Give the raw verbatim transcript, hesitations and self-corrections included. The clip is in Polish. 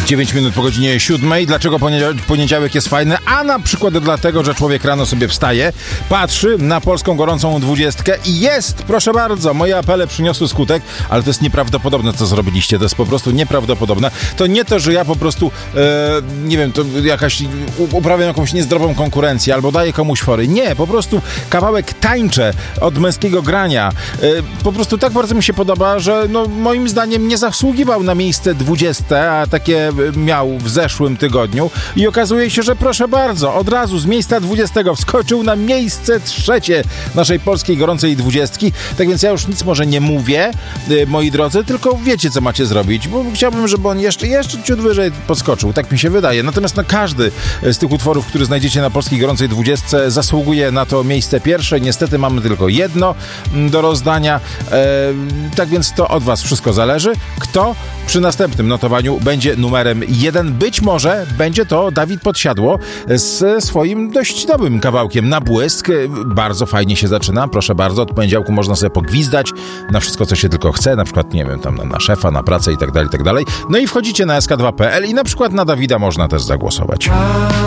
dziewięć minut po godzinie siódmej. Dlaczego poniedziałek jest fajny? A na przykład dlatego, że człowiek rano sobie wstaje, patrzy na polską gorącą dwudziestkę i jest, proszę bardzo, moje apele przyniosły skutek, ale to jest nieprawdopodobne, co zrobiliście. To jest po prostu nieprawdopodobne. To nie to, że ja po prostu, e, nie wiem, to jakaś, uprawiam jakąś niezdrową konkurencję albo daję komuś fory. Nie, po prostu kawałek tańczę od męskiego grania. E, po prostu tak bardzo mi się podoba, że no, moim zdaniem nie zasługiwał na miejsce dwudzieste, a takie miał w zeszłym tygodniu i okazuje się, że proszę bardzo, od razu z miejsca dwudziestego wskoczył na miejsce trzecie naszej polskiej gorącej dwudziestki. Tak więc ja już nic może nie mówię, moi drodzy, tylko wiecie, co macie zrobić, bo chciałbym, żeby on jeszcze, jeszcze ciut wyżej podskoczył. Tak mi się wydaje. Natomiast no, każdy z tych utworów, który znajdziecie na polskiej gorącej dwudziestce, zasługuje na to miejsce pierwsze. Niestety mamy tylko jedno do rozdania. E, tak więc to od was wszystko zależy. Kto przy następnym notowaniu będzie numerem jeden? Być może będzie to Dawid Podsiadło z swoim dość nowym kawałkiem Na błysk. Bardzo fajnie się zaczyna. Proszę bardzo, od poniedziałku można sobie pogwizdać na wszystko, co się tylko chce. Na przykład, nie wiem, tam na, na szefa, na pracę i tak dalej, i tak dalej. No i wchodzicie na S K dwa kropka P L i na przykład na Dawida można też zagłosować.